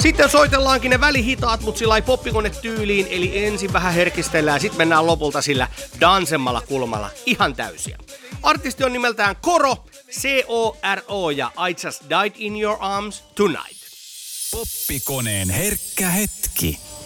Sitten soitellaankin ne välihitaat, mutta sillä ei poppikone tyyliin, eli ensin vähän herkistellään, sitten mennään lopulta sillä dansemmalla kulmalla ihan täysiä. Artisti on nimeltään Koro, C-O-R-O ja I Just Died in Your Arms Tonight. Poppikoneen herkkä hetki.